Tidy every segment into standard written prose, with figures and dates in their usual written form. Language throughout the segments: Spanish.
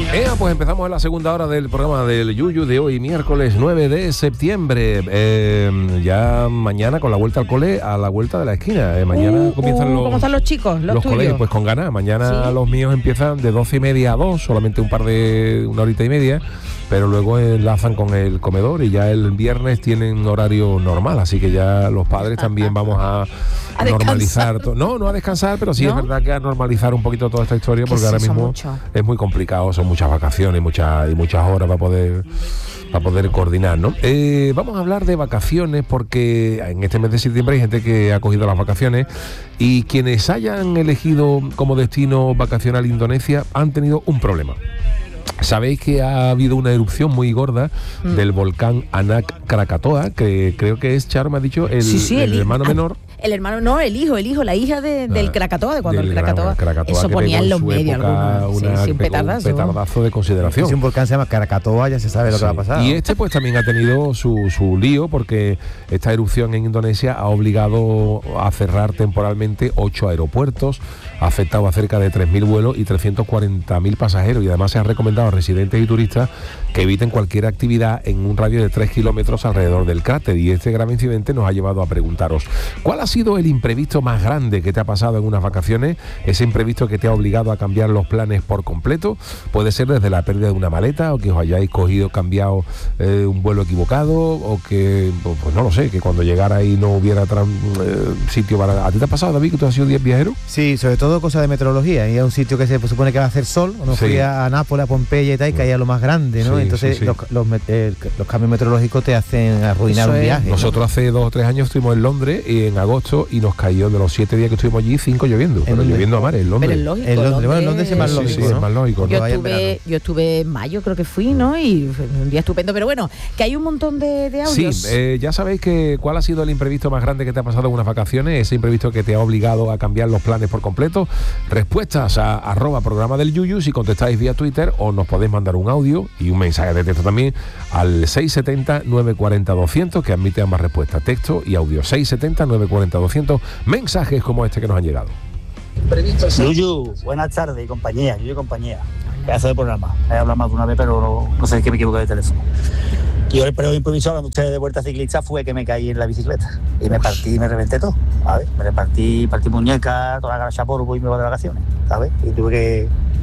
Pues empezamos en la segunda hora del programa del Yuyu de hoy, miércoles 9 de septiembre. Ya mañana con la vuelta al cole, a la vuelta de la esquina. Mañana comienzan ¿cómo están los chicos, los tuyos? colegios, pues con ganas. Mañana ¿Sí? Los míos empiezan de 12:30 a 2, solamente una horita y media, pero luego enlazan con el comedor y ya el viernes tienen horario normal, así que ya los padres también vamos a normalizar. No a descansar, pero sí, ¿no? Es verdad que a normalizar un poquito toda esta historia, porque ahora mismo es muy complicado, son muchas vacaciones y muchas horas para poder coordinar, ¿no? Vamos a hablar de vacaciones, porque en este mes de septiembre hay gente que ha cogido las vacaciones, y quienes hayan elegido como destino vacacional Indonesia han tenido un problema. Sabéis que ha habido una erupción muy gorda del volcán Anak Krakatoa, que creo que es, Charo me ha dicho, el hermano menor. El hermano, no, el hijo, la hija del Krakatoa, de cuando el Krakatoa eso ponía en los medios un petardazo de consideración. Si un volcán se llama Krakatoa, ya se sabe lo que va a pasar. Y pues también ha tenido su lío, porque esta erupción en Indonesia ha obligado a cerrar temporalmente 8 aeropuertos, ha afectado a cerca de 3.000 vuelos y 340.000 pasajeros, y además se ha recomendado a residentes y turistas que eviten cualquier actividad en un radio de 3 kilómetros alrededor del cráter. Y este grave incidente nos ha llevado a preguntaros: ¿cuál ha sido el imprevisto más grande que te ha pasado en unas vacaciones? Ese imprevisto que te ha obligado a cambiar los planes por completo. Puede ser desde la pérdida de una maleta, o que os hayáis cambiado un vuelo equivocado, o que, pues no lo sé, que cuando llegara ahí no hubiera sitio para... ¿A ti te ha pasado, David, que tú has sido 10 viajeros? Sí, sobre todo cosas de meteorología. Y a un sitio que se supone que va a hacer sol, uno fui a Nápoles, a Pompeya y tal, y caía lo más grande, ¿no? Entonces los cambios meteorológicos te hacen arruinar un viaje. Nosotros hace 2 o 3 años estuvimos en Londres, y en agosto, y nos cayó de los 7 días que estuvimos allí, 5 lloviendo, pero lloviendo a mares, en Londres. Pero es lógico, en Londres. Bueno, en Londres es más lógico, ¿no? Es más lógico, ¿no? Yo estuve en mayo, creo que fui, ¿no? Y fue un día estupendo, pero bueno, que hay un montón de audios. Sí, ya sabéis cuál ha sido el imprevisto más grande que te ha pasado en unas vacaciones, ese imprevisto que te ha obligado a cambiar los planes por completo. Respuestas a @programa del Yuyu, si contestáis vía Twitter, o nos podéis mandar un audio y un mensaje de texto también al 670-940-200, que admite ambas respuestas, texto y audio. 670-940-200, mensajes como este que nos han llegado. Yuyu, buenas tardes y compañía, pedazo de programa. He hablado más de una vez, pero no sé, que me equivoco de teléfono. Yo el periodo improvisado cuando ustedes de vuelta ciclista fue que me caí en la bicicleta y me reventé todo, ¿sabes? Partí muñeca, toda la garacha polvo y me voy de vacaciones, ¿sabes? Y tuve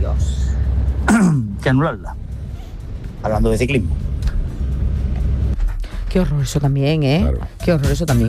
que anularla, hablando de ciclismo. Qué horror eso también, ¿eh? Claro. Qué horror eso también.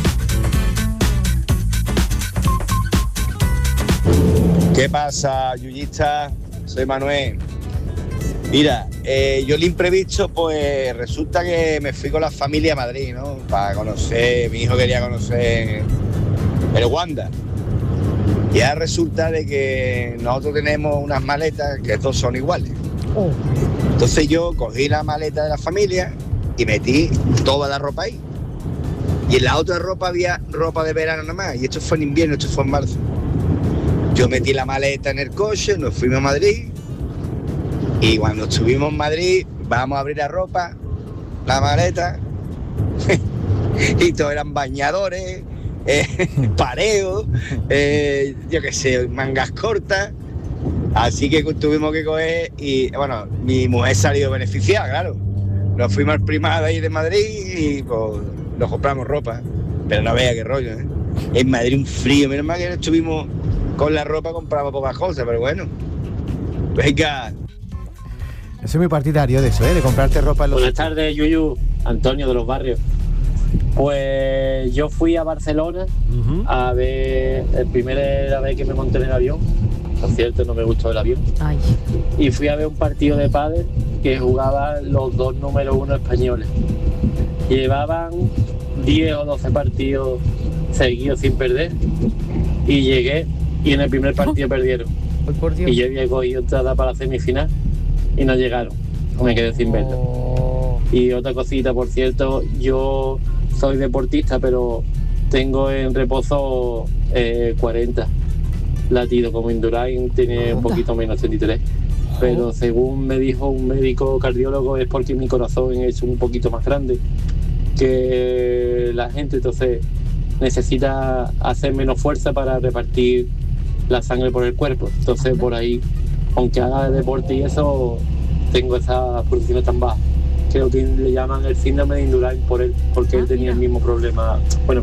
¿Qué pasa, yuyista? Soy Manuel. Mira, yo el imprevisto, pues resulta que me fui con la familia a Madrid, ¿no? Para conocer, mi hijo quería conocer el Wanda. Y ahora resulta de que nosotros tenemos unas maletas que todos son iguales. Entonces yo cogí la maleta de la familia y metí toda la ropa ahí. Y en la otra ropa había ropa de verano nada más. Y esto fue en invierno, esto fue en marzo. Yo metí la maleta en el coche, nos fuimos a Madrid. Y cuando estuvimos en Madrid, vamos a abrir la ropa, la maleta, y todos eran bañadores, pareos, yo qué sé, mangas cortas. Así que tuvimos que coger, y bueno, mi mujer salió beneficiada, claro. Nos fuimos al Primado ahí de Madrid y pues nos compramos ropa, pero no veía qué rollo, ¿eh? En Madrid un frío, menos mal que no estuvimos con la ropa, compramos pocas cosas, pero bueno. Venga. Soy muy partidario de eso, de comprarte ropa en los... Buenas tardes, Yuyu, Antonio de los Barrios. Pues yo fui a Barcelona a ver, la primera vez que me monté en el avión, por cierto no me gustó el avión. Ay. Y fui a ver un partido de pádel que jugaban los 2 número 1 españoles. Llevaban 10 o 12 partidos seguidos sin perder, y llegué y en el primer partido perdieron. Y yo había cogido entrada para la semifinal y no llegaron, me quedé sin verlo. Y otra cosita, por cierto, yo soy deportista, pero tengo en reposo 40 latidos, como Indurain tiene un poquito menos, 33. Pero según me dijo un médico cardiólogo, es porque mi corazón es un poquito más grande que la gente, entonces necesita hacer menos fuerza para repartir la sangre por el cuerpo. Entonces por ahí aunque haga deporte y eso, tengo esas pulsaciones tan bajas. Creo que le llaman el síndrome de Indurain por él, porque él tenía el mismo problema,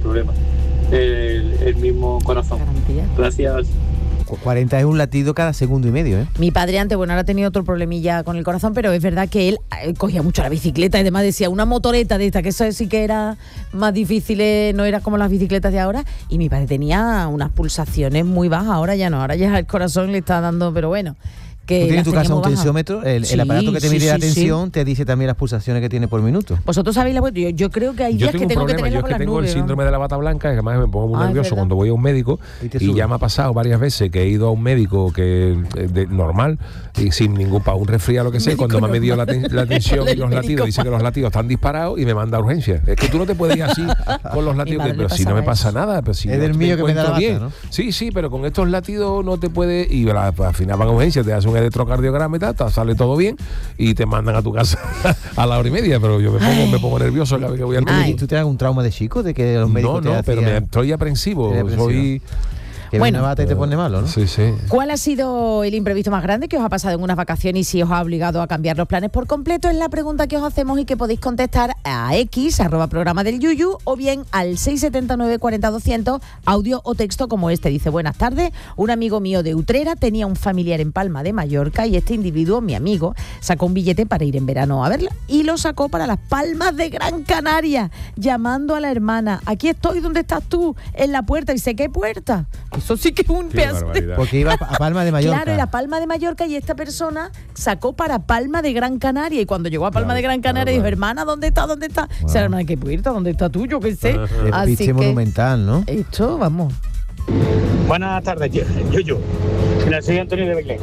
el mismo corazón. Gracias. 40 es un latido cada segundo y medio, ¿eh? Mi padre antes, ahora ha tenido otro problemilla con el corazón, pero es verdad que él cogía mucho la bicicleta y demás, decía, una motoreta de esta, que eso sí que era más difícil, no era como las bicicletas de ahora, y mi padre tenía unas pulsaciones muy bajas, ahora ya no, ahora ya el corazón le está dando, pero bueno. ¿Tú tienes en tu casa un tensiómetro? El aparato que te mide la tensión te dice también las pulsaciones que tiene por minuto. Vosotros sabéis yo creo que hay días que tengo que tenerla con las nubes. Yo tengo el síndrome de la bata blanca, que además me pongo muy nervioso cuando voy a un médico, y ya me ha pasado varias veces que he ido a un médico normal y sin ningún un resfriado lo que sea, cuando me ha medido la tensión y los latidos, dice que los latidos están disparados y me manda a urgencia. Es que tú no te puedes ir así con los latidos, pero si no me pasa nada, pero si es del mío que me da la bata, ¿no? Sí, pero con estos latidos no te puedes, y al final van a urgencia, te hacen un electrocardiograma, sale todo bien y te mandan a tu casa a la hora y media, pero yo me pongo nervioso cada vez que voy al médico. ¿Y tú tienes algún trauma de chico de que los médicos no, pero estoy aprensivo. Que bueno, una bata y te pone malo, ¿no? Sí. ¿Cuál ha sido el imprevisto más grande que os ha pasado en unas vacaciones y si os ha obligado a cambiar los planes por completo? Es la pregunta que os hacemos y que podéis contestar a X, @programa del Yuyu, o bien al 679 40 200, audio o texto como este. Dice, buenas tardes, un amigo mío de Utrera tenía un familiar en Palma de Mallorca y este individuo, mi amigo, sacó un billete para ir en verano a verla y lo sacó para las Palmas de Gran Canaria, llamando a la hermana, aquí estoy, ¿dónde estás tú? En la puerta. Y dice, ¿qué puerta? Eso sí que es un pedazo. Porque iba a Palma de Mallorca. Claro, era Palma de Mallorca y esta persona sacó para Palma de Gran Canaria. Y cuando llegó a Palma de Gran Canaria dijo, hermana, ¿dónde está? Wow. O sea, hermana, ¿qué puerta? ¿Dónde está tú? Yo qué sé. Así que monumental, ¿no? Esto, vamos. Buenas tardes, Yuyu. Soy Antonio de Belén.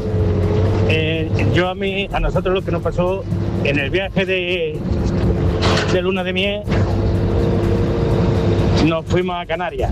A nosotros lo que nos pasó en el viaje de luna de miel, nos fuimos a Canarias.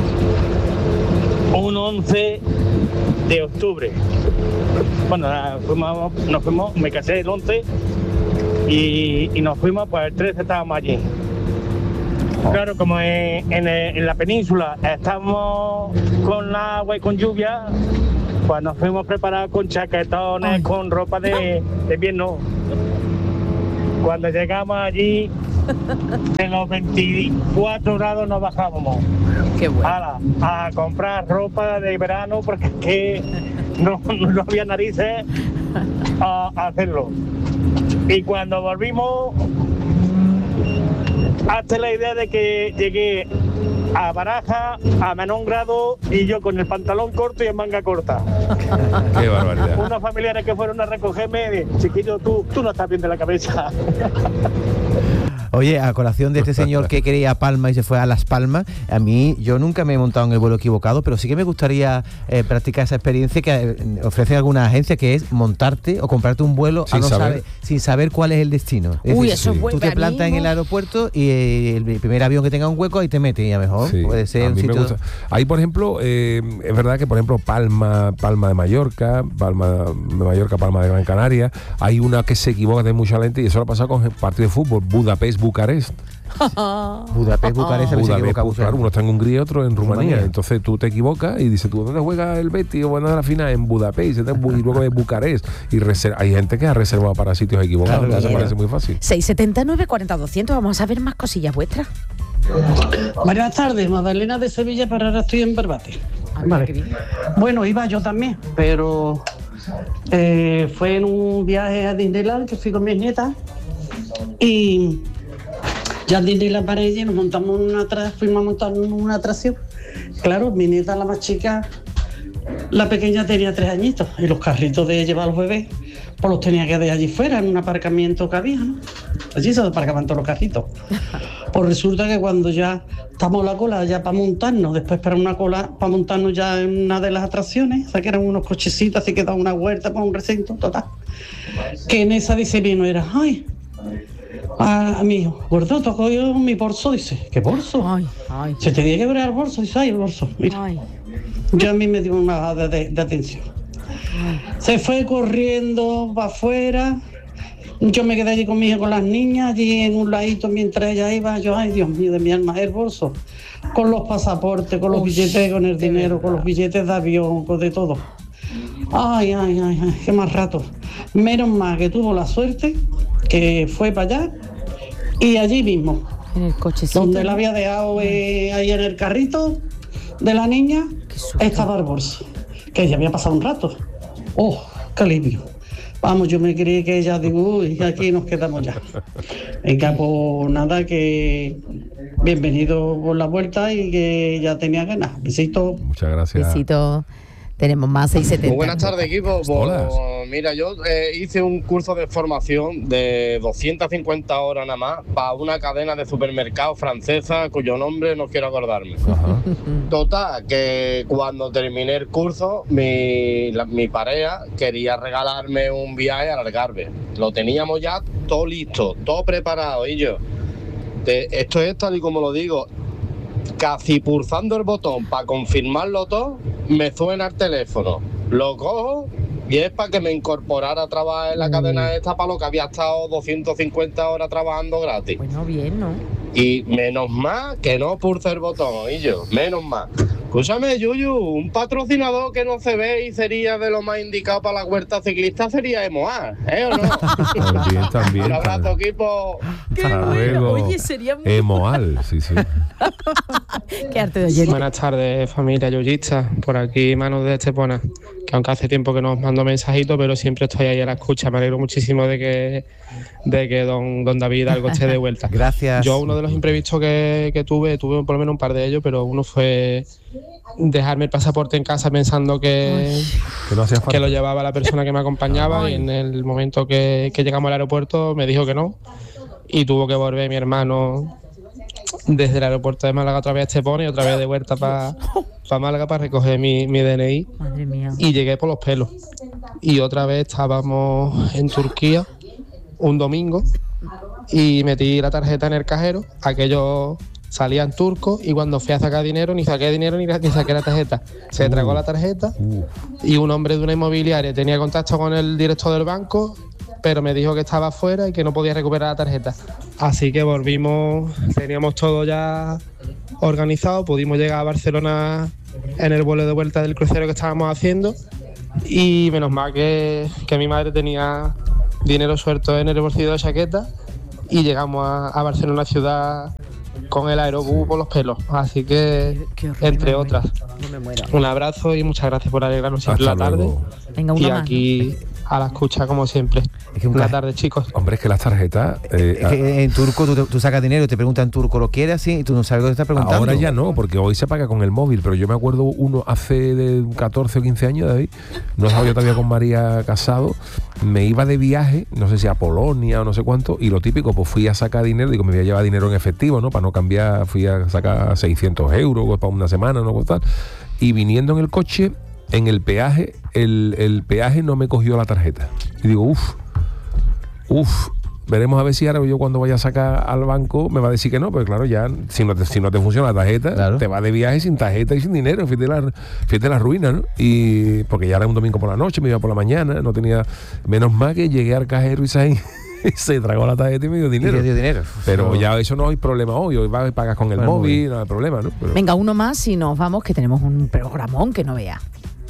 Un 11 de octubre. Bueno, nos fuimos, me casé el 11 y nos fuimos, pues el 13 estábamos allí. Claro, como en la península estamos con agua y con lluvia, pues nos fuimos preparados con chaquetones, con ropa de invierno. Cuando llegamos allí, en los 24 grados nos bajábamos. Qué bueno. A comprar ropa de verano porque es que no había narices a hacerlo. Y cuando volvimos, hazte la idea de que llegué a Baraja a menos grado y yo con el pantalón corto y en manga corta. Qué barbaridad. Unos familiares que fueron a recogerme, chiquillo, tú no estás bien de la cabeza. Oye, a colación de este señor que quería a Palma y se fue a Las Palmas, yo nunca me he montado en el vuelo equivocado, pero sí que me gustaría practicar esa experiencia que ofrecen algunas agencias, que es montarte o comprarte un vuelo sin saber cuál es el destino. Eso es tú te plantas en el aeropuerto y el primer avión que tenga un hueco ahí te mete, y a lo mejor puede ser un sitio. Ahí, por ejemplo, es verdad que, por ejemplo, Palma de Mallorca, Palma de Gran Canaria, hay una que se equivoca de mucha gente, y eso lo ha pasado con el partido de fútbol, Bucarest. Claro, uno está en Hungría y otro en Rumanía. Entonces tú te equivocas y dices, ¿tú dónde juega el Betis? O bueno, de la final en Budapest, y luego de Bucarest. Y hay gente que ha reservado para sitios equivocados. Claro, eso parece muy fácil. 679 40 200, vamos a ver más cosillas vuestras. Buenas tardes, Magdalena de Sevilla, pero ahora estoy en Barbate. Vale. Bueno, iba yo también, pero fue en un viaje a Disneyland que fui con mis nietas y ya en Disneyland para ella nos montamos fuimos a montar una atracción. Claro, mi nieta, la más chica, la pequeña tenía 3 añitos y los carritos de llevar a los bebés pues los tenía que dejar allí fuera en un aparcamiento que había, ¿no? Allí se aparcaban todos los carritos. Pues resulta que cuando ya estamos en la cola ya para montarnos, después para una cola para montarnos ya en una de las atracciones, o sea que eran unos cochecitos así que daban una huerta para un recinto, total. Que en esa dice vino era, ay, a mi hijo, gordo, ¿tú has cogido mi bolso? Dice, ¿qué bolso? Ay. Se tenía que ver el bolso, dice, ay, el bolso, mira. Ay. Yo a mí me dio una bajada de atención. Se fue corriendo para afuera. Yo me quedé allí con mi hija, con las niñas, allí en un ladito mientras ella iba. Yo, ay, Dios mío, de mi alma, el bolso. Con los pasaportes, con los billetes, con el dinero, con los billetes de avión, con de todo. Ay, qué más rato. Menos mal que tuvo la suerte, que fue para allá y allí mismo, En el cochecito. donde la había dejado ahí en el carrito de la niña, estaba el bolso, que ya había pasado un rato. ¡Oh, qué alivio! Vamos, yo me creí que ya digo, uy, aquí nos quedamos ya. Venga, pues nada, que bienvenido por la vuelta y que ya tenía ganas. Besitos. Muchas gracias. Besito. Tenemos más 670. Muy buenas tardes, equipo. Pues, Hola. mira, yo hice un curso de formación de 250 horas nada más para una cadena de supermercados francesa cuyo nombre no quiero acordarme. Ajá. Total, que cuando terminé el curso, mi pareja quería regalarme un viaje al Algarve. Lo teníamos ya todo listo, todo preparado. Y yo, esto es tal y como lo digo, casi pulsando el botón para confirmarlo todo, me suena el teléfono. Lo cojo y es para que me incorporara a trabajar en la cadena esta, para lo que había estado 250 horas trabajando gratis. Bueno, bien, ¿no? Y menos mal que no pulse el botón, y yo, menos mal. Escúchame, Yuyu, un patrocinador que no se ve y sería de lo más indicado para la huerta ciclista sería Emoar, ¿eh o no? También. Un abrazo, equipo. Hasta luego. Oye, sería muy... Emoal, sí. Qué arte de oyente. Buenas tardes, familia yuyista. Por aquí, Manu de Estepona. Que aunque hace tiempo que no os mando mensajitos, pero siempre estoy ahí a la escucha. Me alegro muchísimo de que don David algo esté de vuelta. Gracias. Yo uno de los imprevistos que tuve por lo menos un par de ellos, pero uno fue dejarme el pasaporte en casa pensando que no hacía falta. Que lo llevaba la persona que me acompañaba y en el momento que llegamos al aeropuerto me dijo que no y tuvo que volver mi hermano desde el aeropuerto de Málaga otra vez a Estepona y otra vez de vuelta para Málaga para recoger mi DNI. Madre mía. Y llegué por los pelos y otra vez estábamos en Turquía un domingo y metí la tarjeta en el cajero, aquello salía en turco y cuando fui a sacar dinero ni saqué dinero ni saqué la tarjeta. Se tragó la tarjeta y un hombre de una inmobiliaria tenía contacto con el director del banco, pero me dijo que estaba afuera y que no podía recuperar la tarjeta. Así que volvimos, teníamos todo ya organizado, pudimos llegar a Barcelona en el vuelo de vuelta del crucero que estábamos haciendo y menos mal que mi madre tenía dinero suelto en el bolsillo de la chaqueta y llegamos a Barcelona ciudad con el aerobús por los pelos, así que entre otras. No me muero. Un abrazo y muchas gracias por alegrarnos siempre Hasta la tarde. luego. Venga, Y una más. aquí a la escucha como siempre. Buenas tardes, chicos. Hombre, es que las tarjetas... Es que en turco tú sacas dinero y te preguntan en turco, ¿lo quieres así? Y tú no sabes lo que te está preguntando. Ahora ya no, porque hoy se paga con el móvil, pero yo me acuerdo uno hace de 14 o 15 años, David, no estaba yo todavía con María casado, me iba de viaje, no sé si a Polonia o no sé cuánto, y lo típico, pues fui a sacar dinero, digo, me voy a llevar dinero en efectivo, ¿no? Para no cambiar, fui a sacar 600 euros para una semana, ¿no? Tal. Y viniendo en el coche, en el peaje, el peaje no me cogió la tarjeta. Y digo, uff, veremos a ver si ahora yo cuando vaya a sacar al banco me va a decir que no, porque claro, ya si no te funciona la tarjeta, Claro. te vas de viaje sin tarjeta y sin dinero, fíjate la ruina, ¿no? Y porque ya era un domingo por la noche, me iba por la mañana, no tenía, menos mal que llegué al cajero y se tragó la tarjeta y me dio dinero. Y te dio dinero. Pero No. ya eso no hay problema hoy vas a pagar con el Bueno, móvil, no hay problema, ¿no? Pero- Venga, uno más y nos vamos, que tenemos un programón que no vea.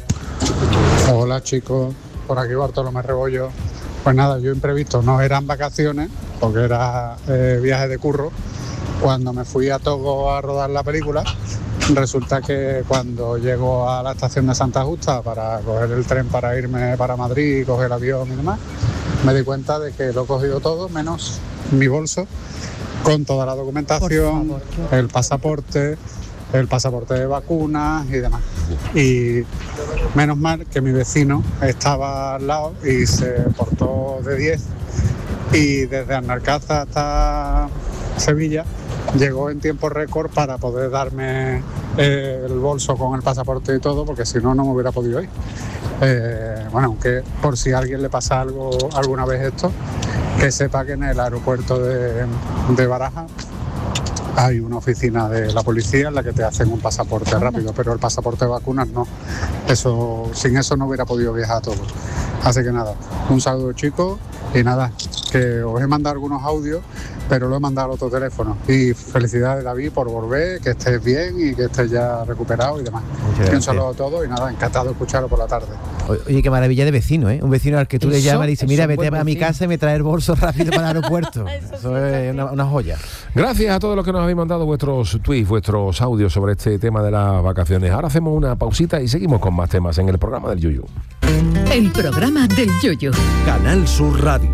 Hola chicos, por aquí Bartolomé Rebollo. Pues nada, yo imprevisto, no eran vacaciones, porque era viaje de curro. Cuando me fui a Togo a rodar la película, resulta que cuando llego a la estación de Santa Justa para coger el tren para irme para Madrid, coger el avión y demás, me di cuenta de que lo he cogido todo, menos mi bolso, con toda la documentación, el pasaporte de vacunas y demás. Y menos mal que mi vecino estaba al lado y se portó de 10 y desde Alcázar hasta Sevilla llegó en tiempo récord para poder darme el bolso con el pasaporte y todo, porque si no, no me hubiera podido ir. Bueno, aunque por si a alguien le pasa algo alguna vez esto, que sepa que en el aeropuerto de Barajas hay una oficina de la policía en la que te hacen un pasaporte rápido, pero el pasaporte de vacunas no. Sin eso no hubiera podido viajar a todo. Así que nada, un saludo chicos y nada, que os he mandado algunos audios, pero lo he mandado al otro teléfono. Y felicidades David por volver, que estés bien y que estés ya recuperado y demás. Muchas Y un gracias. saludo a todos y nada, encantado de escucharos por la tarde. Oye, qué maravilla de vecino, ¿eh? Un vecino al que tú le llamas y dices, mira, vete a mi casa y me trae el bolso rápido para el aeropuerto. Eso es una joya. Gracias a todos los que nos habéis mandado vuestros tweets, vuestros audios sobre este tema de las vacaciones. Ahora hacemos una pausita y seguimos con más temas en el programa del Yuyu. El programa del Yuyu. Canal Sur Radio.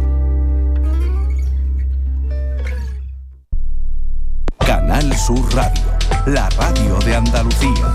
Canal Sur Radio, la radio de Andalucía.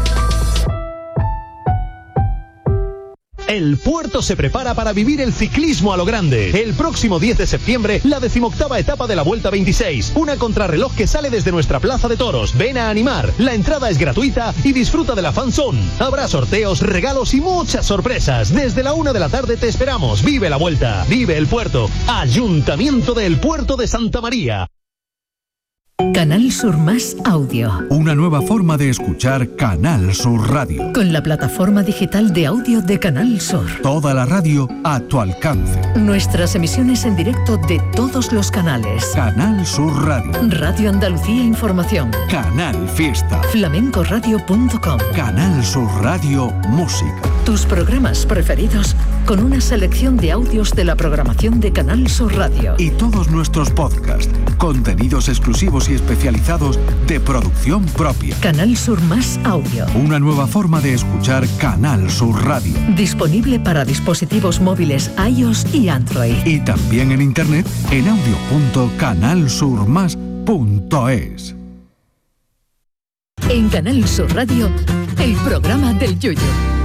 El puerto se prepara para vivir el ciclismo a lo grande. El próximo 10 de septiembre, la 18ª etapa de la Vuelta 26. Una contrarreloj que sale desde nuestra Plaza de Toros. Ven a animar. La entrada es gratuita y disfruta de la fanzone. Habrá sorteos, regalos y muchas sorpresas. Desde la 1 de la tarde te esperamos. Vive la Vuelta. Vive el puerto. Ayuntamiento del Puerto de Santa María. Canal Sur Más Audio. Una nueva forma de escuchar Canal Sur Radio. Con la plataforma digital de audio de Canal Sur. Toda la radio a tu alcance. Nuestras emisiones en directo de todos los canales. Canal Sur Radio. Radio Andalucía Información. Canal Fiesta. Flamencoradio.com. Canal Sur Radio Música. Tus programas preferidos con una selección de audios de la programación de Canal Sur Radio. Y todos nuestros podcasts, contenidos exclusivos y especializados de producción propia. Canal Sur Más Audio. Una nueva forma de escuchar Canal Sur Radio. Disponible para dispositivos móviles iOS y Android. Y también en internet en audio.canalsurmas.es. En Canal Sur Radio, el programa del Yuyu.